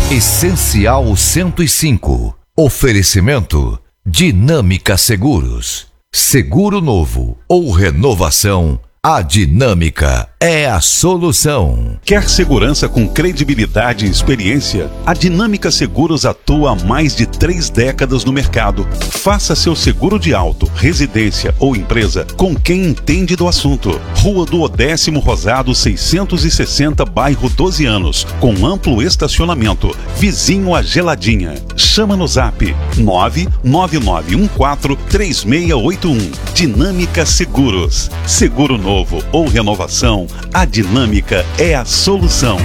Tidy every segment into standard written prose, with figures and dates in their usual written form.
Essencial 105. Oferecimento Dinâmica Seguros. Seguro novo ou renovação, a Dinâmica é a solução. Quer segurança com credibilidade e experiência? A Dinâmica Seguros atua há mais de 3 décadas no mercado. Faça seu seguro de auto, residência ou empresa com quem entende do assunto. Rua do Odécimo Rosado 660, bairro 12 Anos, com amplo estacionamento, vizinho à Geladinha. Chama no zap 999143681. Dinâmica Seguros. Seguro novo ou renovação, a Dinâmica é a solução.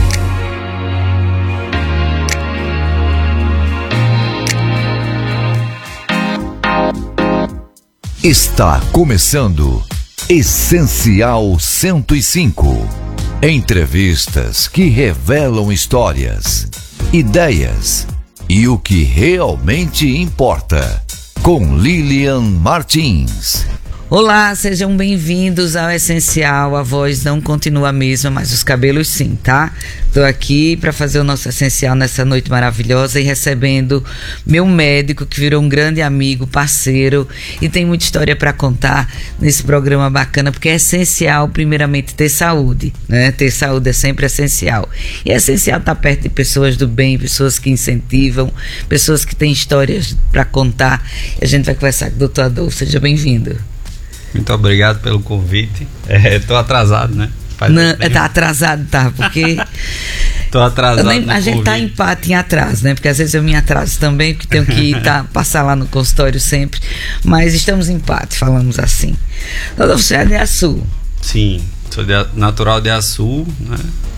Está começando Essencial 105. Entrevistas que revelam histórias, ideias e o que realmente importa. Com Lilian Martins. Olá, sejam bem-vindos ao Essencial. A voz não continua a mesma, mas os cabelos sim, tá? Tô aqui para fazer o nosso Essencial nessa noite maravilhosa e recebendo meu médico, que virou um grande amigo, parceiro, e tem muita história para contar nesse programa bacana, porque é essencial, primeiramente, ter saúde, né? Ter saúde é sempre essencial. E é essencial estar perto de pessoas do bem, pessoas que incentivam, pessoas que têm histórias para contar. E a gente vai conversar com o Dr. Adolfo. Seja bem-vindo. Muito obrigado pelo convite. Tô atrasado, né? Não, tá atrasado, tá? Porque tô atrasado. A gente tá empate em atraso, né? Porque às vezes eu me atraso também, porque tenho que passar lá no consultório sempre. Mas estamos em empate, falamos assim. Doutor, você é de Açu? Sim, sou natural de Açu, né?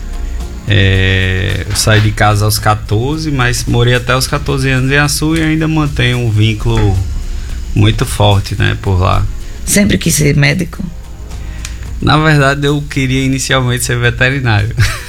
Eu saí de casa aos 14, mas morei até os 14 anos em Açu e ainda mantenho um vínculo muito forte, né? Por lá. Sempre quis ser médico? Na verdade, eu queria inicialmente ser veterinário.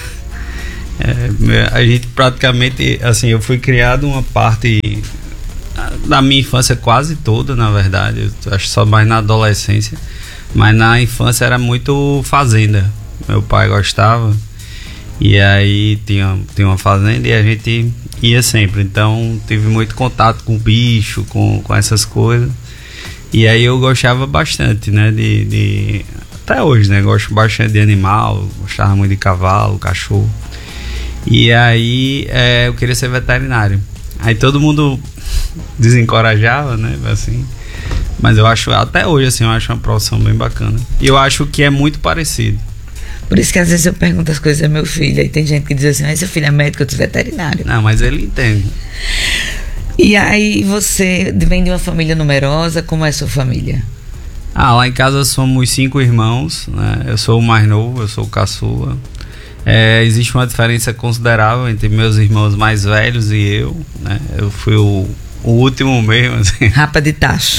A gente praticamente, assim, eu fui criado uma parte da minha infância quase toda, na verdade. Eu acho só mais na adolescência. Mas na infância era muito fazenda. Meu pai gostava. E aí tinha uma fazenda e a gente ia sempre. Então tive muito contato com bicho, com essas coisas. E aí eu gostava bastante, né, até hoje, né, gosto bastante de animal, gostava muito de cavalo, cachorro. E aí eu queria ser veterinário. Aí todo mundo desencorajava, né, assim. Mas eu acho, até hoje, assim, eu acho uma profissão bem bacana. E eu acho que é muito parecido. Por isso que às vezes eu pergunto as coisas ao meu filho, aí tem gente que diz assim, seu filho é médico, eu sou veterinário. Não, mas ele entende. E aí você vem de uma família numerosa, como é a sua família? Lá em casa somos 5 irmãos, né? Eu sou o mais novo, eu sou o caçula. Existe uma diferença considerável entre meus irmãos mais velhos e eu, né? Eu fui o último mesmo, assim. Rapa de tacho.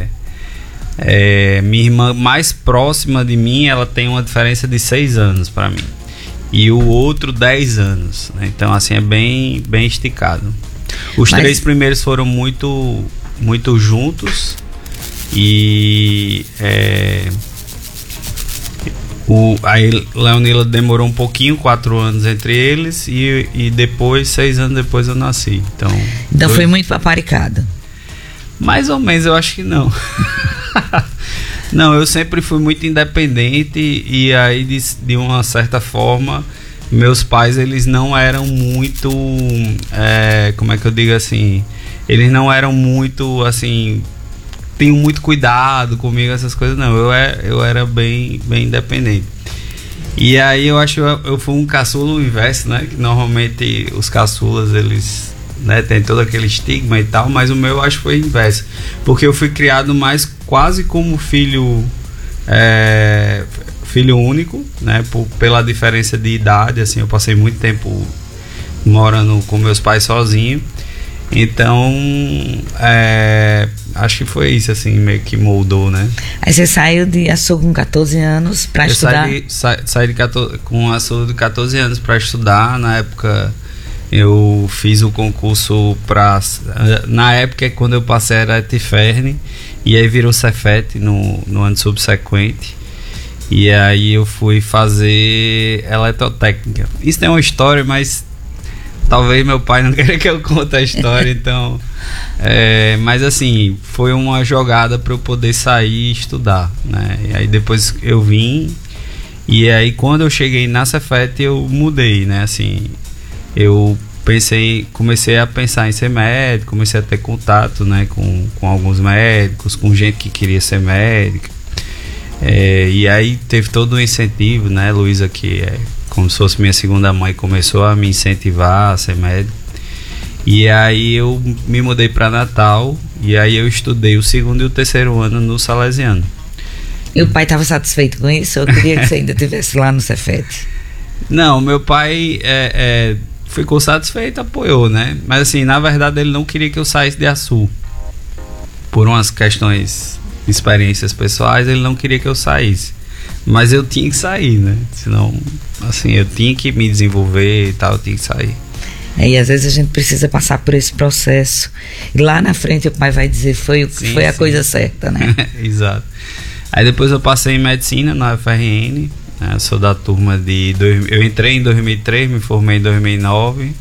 Minha irmã mais próxima de mim, ela tem uma diferença de 6 anos para mim. E o outro 10 anos, né? Então assim, é bem esticado. Os 3 primeiros foram muito, muito juntos. E aí Leonila demorou um pouquinho, 4 anos entre eles. E depois, 6 anos depois eu nasci. Então foi muito paparicado. Mais ou menos, eu acho que não. Não, eu sempre fui muito independente. E aí de uma certa forma meus pais, eles não eram muito, como é que eu digo assim, eles não eram muito, assim, tinham muito cuidado comigo, essas coisas, não, eu era bem independente. E aí eu acho, eu fui um caçula o inverso, né, que normalmente os caçulas, eles, né, tem todo aquele estigma e tal, mas o meu eu acho que foi o inverso, porque eu fui criado mais quase como filho único, né, pela diferença de idade, assim, eu passei muito tempo morando com meus pais sozinho, então acho que foi isso, assim, meio que moldou, né. Aí você saiu de Açu com 14 anos para estudar? Saí com Açu de 14 anos para estudar. Na época eu fiz o concurso na época quando eu passei era ETFERN, e aí virou Cefet no ano subsequente. E aí eu fui fazer eletrotécnica. Isso tem uma história, mas talvez meu pai não queira que eu conte a história, então... mas assim, foi uma jogada para eu poder sair e estudar, né? E aí depois eu vim, e aí quando eu cheguei na Cefet eu mudei, né? Assim, eu comecei a pensar em ser médico, comecei a ter contato, né, com alguns médicos, com gente que queria ser médico, e aí teve todo um incentivo, né? Luísa, que é como se fosse minha segunda mãe, começou a me incentivar a ser médico. E aí eu me mudei para Natal, e aí eu estudei o 2º e o 3º ano no Salesiano. E o pai estava satisfeito com isso? Eu queria que você ainda estivesse lá no Cefet. Não, meu pai ficou satisfeito, apoiou, né? Mas assim, na verdade ele não queria que eu saísse de Açu. Por umas questões, experiências pessoais, ele não queria que eu saísse. Mas eu tinha que sair, né? Senão, assim, eu tinha que me desenvolver e tal, eu tinha que sair. E às vezes a gente precisa passar por esse processo. E lá na frente o pai vai dizer foi a coisa certa, né? Exato. Aí depois eu passei em medicina na UFRN, né? Eu sou da turma de... Eu entrei em 2003, me formei em 2009.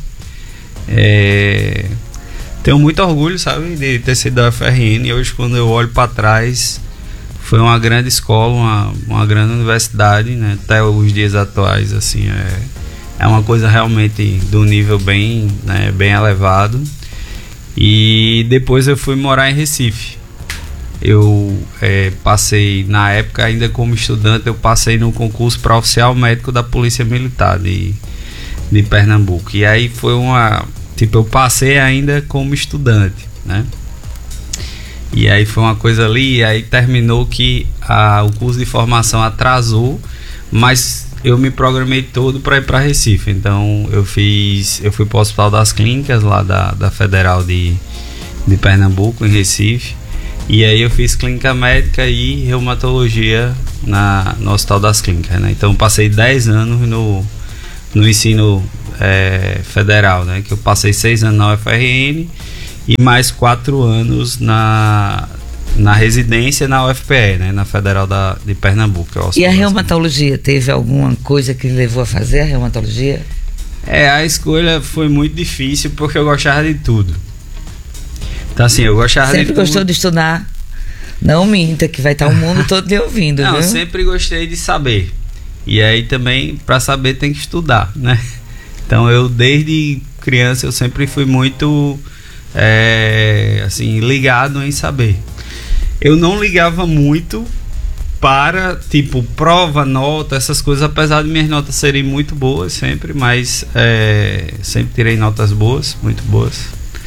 Tenho muito orgulho, sabe, de ter sido da UFRN. E hoje, quando eu olho para trás, foi uma grande escola, uma grande universidade, né? Até os dias atuais, assim, é uma coisa realmente do nível bem, né, bem elevado. E depois eu fui morar em Recife. Eu passei, na época ainda como estudante, eu passei no concurso para oficial médico da Polícia Militar de Pernambuco. E aí foi eu passei ainda como estudante, né? E aí foi uma coisa ali, e aí terminou que o curso de formação atrasou, mas eu me programei todo para ir para Recife. Então eu fui para o Hospital das Clínicas lá da Federal de Pernambuco, em Recife. E aí eu fiz clínica médica e reumatologia no Hospital das Clínicas, né? Então eu passei 10 anos no ensino federal, né? Que eu passei 6 anos na UFRN e mais 4 anos na residência na UFPE, né? Na Federal de Pernambuco. E a reumatologia, teve alguma coisa que levou a fazer a reumatologia? A escolha foi muito difícil porque eu gostava de tudo. Então assim, eu gostava de tudo. Sempre gostou de estudar? Não minta, que vai estar o mundo todo lhe ouvindo. Não, viu? Eu sempre gostei de saber. E aí também, para saber, tem que estudar, né? Então eu, desde criança, eu sempre fui muito assim, ligado em saber. Eu não ligava muito para, tipo, prova, nota, essas coisas, apesar de minhas notas serem muito boas sempre, mas sempre tirei notas boas, muito boas.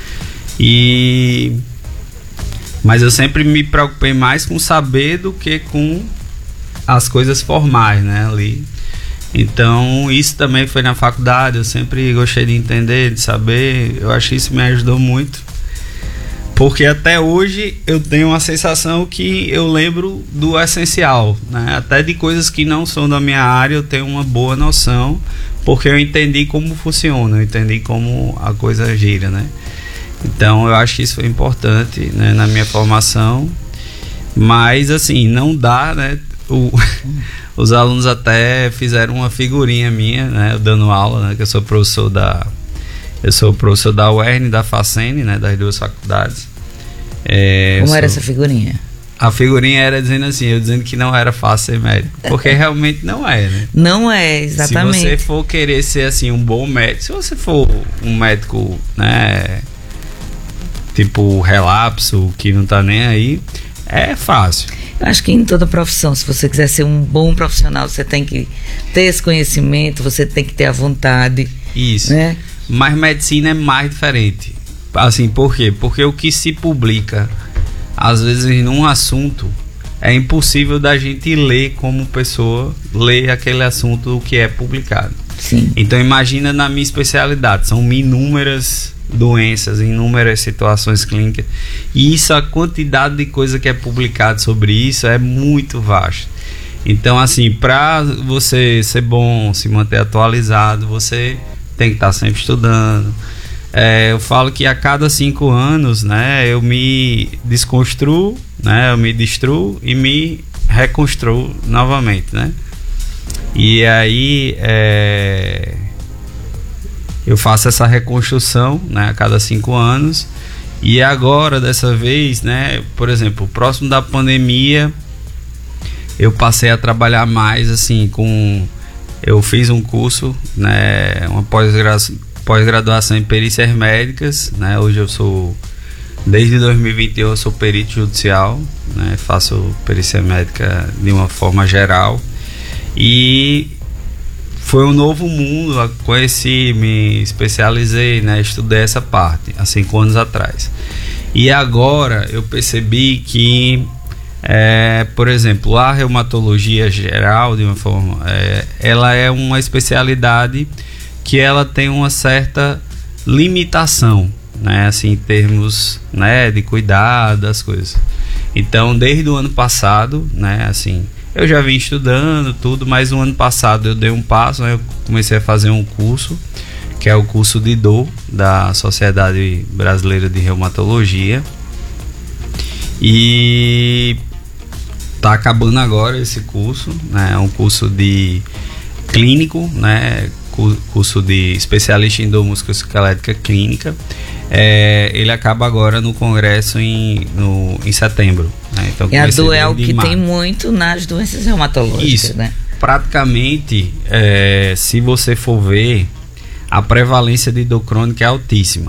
Mas eu sempre me preocupei mais com saber do que com as coisas formais, né, ali. Então isso também foi na faculdade, eu sempre gostei de entender, de saber. Eu acho que isso me ajudou muito, porque até hoje eu tenho uma sensação que eu lembro do essencial, né? Até de coisas que não são da minha área eu tenho uma boa noção, porque eu entendi como funciona, eu entendi como a coisa gira, né? Então eu acho que isso foi importante, né, na minha formação. Mas assim, não dá, né? Os alunos até fizeram uma figurinha minha, né, dando aula, né, que eu sou professor da UERN, da FACEN, né, das duas faculdades. Como era essa figurinha? A figurinha era dizendo assim, eu dizendo que não era fácil ser médico, porque realmente não é, né? Não é, exatamente. Se você for querer ser assim um bom médico, se você for um médico, né, tipo relapso, que não tá nem aí, é fácil. Eu acho que em toda profissão, se você quiser ser um bom profissional, você tem que ter esse conhecimento, você tem que ter a vontade. Isso, né? Mas medicina é mais diferente. Assim, por quê? Porque o que se publica, às vezes, num assunto, é impossível da gente ler como pessoa, ler aquele assunto que é publicado. Sim. Então imagina na minha especialidade, são inúmeras doenças, inúmeras situações clínicas, e isso, a quantidade de coisa que é publicado sobre isso é muito vasta. Então assim, para você ser bom, se manter atualizado, você tem que estar sempre estudando. Eu falo que a cada 5 anos, né, eu me desconstruo, né, eu me destruo e me reconstruo novamente, né? E aí eu faço essa reconstrução, né, a cada 5 anos. E agora, dessa vez, né, por exemplo, próximo da pandemia, eu passei a trabalhar mais assim eu fiz um curso, né, uma pós-graduação em perícias médicas, né, hoje desde 2021 eu sou perito judicial, né, faço perícia médica de uma forma geral, e foi um novo mundo, me especializei, né, estudei essa parte há 5 anos atrás. E agora eu percebi que, por exemplo, a reumatologia geral, de uma forma, ela é uma especialidade que ela tem uma certa limitação, né, assim, em termos, né, de cuidado das coisas. Então, desde o ano passado, né, assim, eu já vim estudando tudo, mas no ano passado eu dei um passo, né, eu comecei a fazer um curso, que é o curso de dor da Sociedade Brasileira de Reumatologia, e tá acabando agora esse curso, né, é um curso de clínico, né, curso de especialista em dor musculoesquelética clínica. Ele acaba agora no congresso em setembro, né? Então, e a dor é o que tem muito nas doenças reumatológicas. Isso, né? Praticamente, se você for ver, a prevalência de dor crônica é altíssima.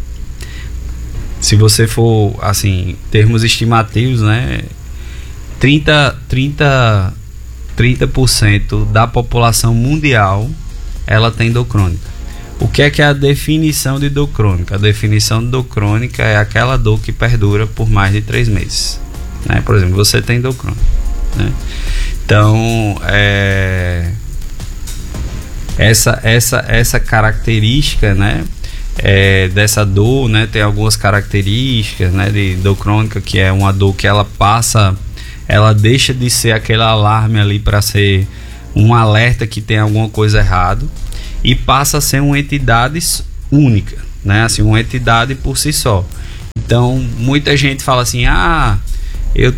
Se você for, assim, termos estimativos, né, 30% da população mundial ela tem dor crônica. O que é a definição de dor crônica? A definição de dor crônica é aquela dor que perdura por mais de 3 meses, né? Por exemplo, você tem dor crônica, né? Então, essa característica, né, dessa dor, né, tem algumas características, né, de dor crônica, que é uma dor que ela deixa de ser aquele alarme ali para ser um alerta que tem alguma coisa errada e passa a ser uma entidade única, né? Assim, uma entidade por si só. Então, muita gente fala assim: eu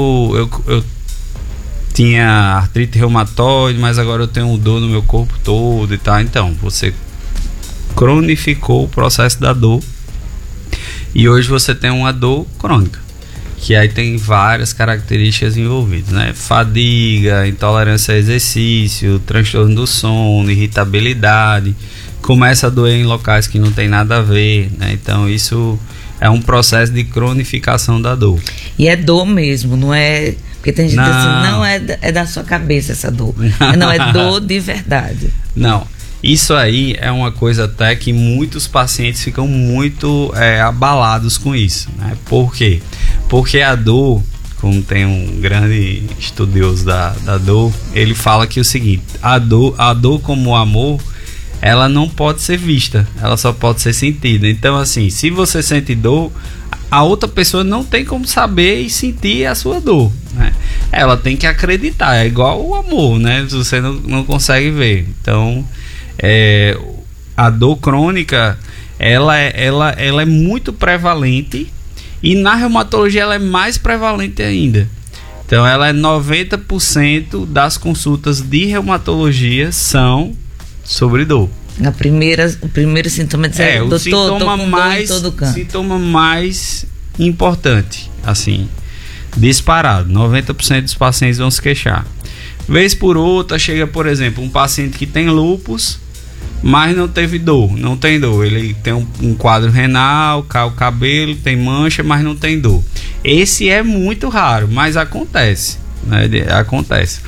tinha artrite reumatoide, mas agora eu tenho dor no meu corpo todo e tal. Então, você cronificou o processo da dor e hoje você tem uma dor crônica, que aí tem várias características envolvidas, né? Fadiga, intolerância a exercício, transtorno do sono, irritabilidade, começa a doer em locais que não tem nada a ver, né? Então isso é um processo de cronificação da dor. E é dor mesmo, não é... Porque tem gente assim, não, é da sua cabeça essa dor. Não, é dor de verdade. Não, isso aí é uma coisa até que muitos pacientes ficam muito abalados com isso, né? Por quê? Porque a dor, como tem um grande estudioso da dor, ele fala que é o seguinte: a dor como o amor, ela não pode ser vista, ela só pode ser sentida. Então, assim, se você sente dor, a outra pessoa não tem como saber e sentir a sua dor, né? Ela tem que acreditar, é igual o amor, né? Você não consegue ver. Então, a dor crônica, ela é muito prevalente. E na reumatologia ela é mais prevalente ainda. Então ela é 90% das consultas de reumatologia são sobre dor. O primeiro sintoma é dizer, o sintoma mais importante, assim, disparado. 90% dos pacientes vão se queixar. Vez por outra chega, por exemplo, um paciente que tem lúpus, mas não teve dor, não tem dor. Ele tem um quadro renal, cai o cabelo, tem mancha, mas não tem dor. Esse é muito raro, mas acontece, né? Acontece.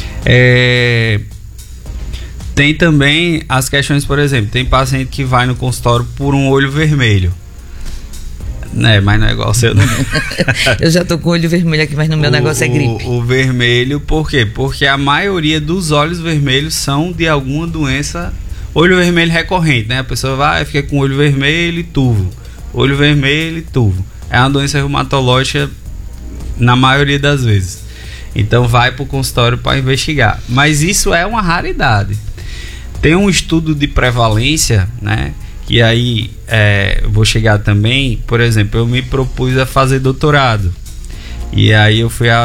Tem também as questões, por exemplo, tem paciente que vai no consultório por um olho vermelho, né? Mas não é igual o seu, não. Eu já tô com o olho vermelho aqui, mas no meu negócio é gripe. O vermelho, por quê? Porque a maioria dos olhos vermelhos são de alguma doença. Olho vermelho recorrente, né? A pessoa vai, fica com olho vermelho e turvo. Olho vermelho e turvo. É uma doença reumatológica na maioria das vezes. Então vai para o consultório para investigar. Mas isso é uma raridade. Tem um estudo de prevalência, né? Que aí vou chegar também. Por exemplo, eu me propus a fazer doutorado. E aí eu fui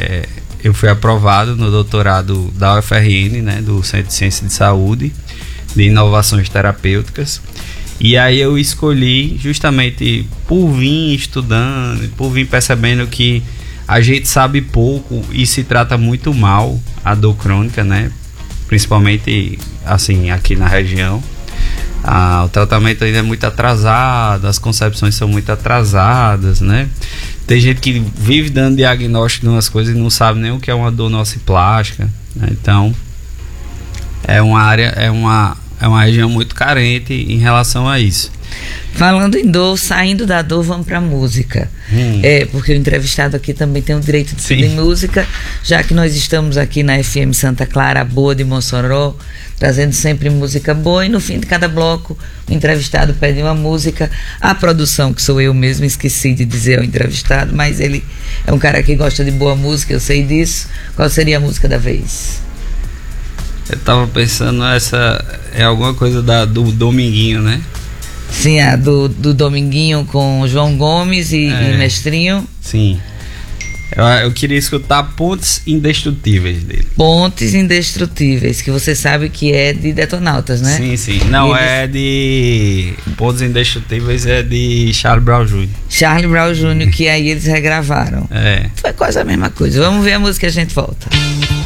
aprovado no doutorado da UFRN, né, do Centro de Ciência de Saúde, de inovações terapêuticas. E aí eu escolhi justamente por vir estudando, por vir percebendo que a gente sabe pouco e se trata muito mal a dor crônica, né? Principalmente assim aqui na região. O tratamento ainda é muito atrasado, as concepções são muito atrasadas, né? Tem gente que vive dando diagnóstico de umas coisas e não sabe nem o que é uma dor nociplástica, né? Então é uma região muito carente em relação a isso. Falando em dor, saindo da dor, vamos para música. Porque o entrevistado aqui também tem o direito de pedir música, já que nós estamos aqui na FM Santa Clara, a boa de Mossoró, trazendo sempre música boa, e no fim de cada bloco o entrevistado pede uma música. A produção, que sou eu mesmo, esqueci de dizer ao entrevistado, mas ele é um cara que gosta de boa música, eu sei disso. Qual seria a música da vez? Eu tava pensando, essa é alguma coisa do Dominguinho, né? Sim, a do Dominguinho com João Gomes e Mestrinho. Sim. Eu queria escutar Pontes Indestrutíveis dele. Pontes Indestrutíveis, que você sabe que é de Detonautas, né? Sim, sim. Não, é de... Pontes Indestrutíveis é de Charlie Brown Jr. Charlie Brown Jr., que aí eles regravaram. Foi quase a mesma coisa. Vamos ver a música e a gente volta.